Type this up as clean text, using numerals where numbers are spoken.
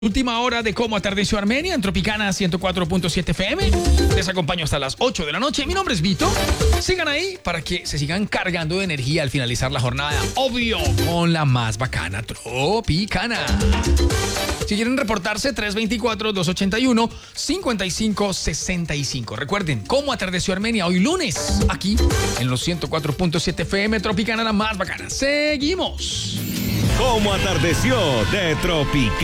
Última hora de Cómo Atardeció Armenia en Tropicana 104.7 FM. Les acompaño hasta las 8 de la noche. Mi nombre es Vito. Sigan ahí para que se sigan cargando de energía al finalizar la jornada. Obvio, con la más bacana Tropicana. Si quieren reportarse, 324-281-5565. Recuerden, Cómo Atardeció Armenia hoy lunes, aquí en los 104.7 FM Tropicana, la más bacana. Seguimos. Cómo Atardeció de Tropicana.